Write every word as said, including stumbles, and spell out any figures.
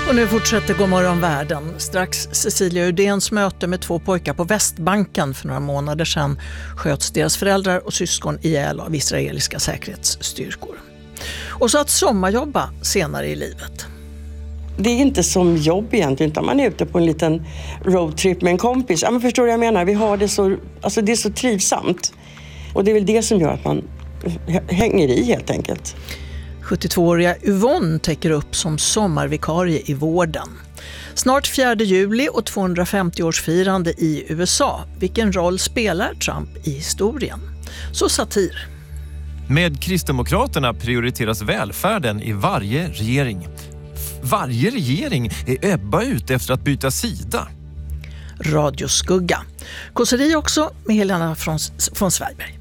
Och nu fortsätter God morgon världen. Strax Cecilia Udéns möte med två pojkar på Västbanken för några månader sedan sköts deras föräldrar och syskon ihjäl av israeliska säkerhetsstyrkor. Och så att sommarjobba senare i livet. Det är inte som jobb egentligen, utan man är ute på en liten roadtrip med en kompis. Ja, men förstår du vad jag menar? Vi har det så, alltså det är så trivsamt. Och det är väl det som gör att man hänger i helt enkelt. sjuttiotvååriga Yvonne täcker upp som sommarvikarie i vården. Snart fjärde juli och tvåhundrafemtio-årsfirande i U S A. Vilken roll spelar Trump i historien? Så satir. Med Kristdemokraterna prioriteras välfärden i varje regering. Varje regering är Ebba ute efter att byta sida. Radioskugga. Kåseri också med Helena från, från Sverigeberg.